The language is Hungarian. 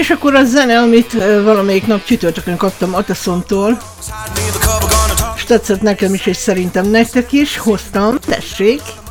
És akkor a zene, amit valamelyik nap csütörtökön kaptam Ataszomtól, és tetszett nekem is, és szerintem nektek is, hoztam, tessék!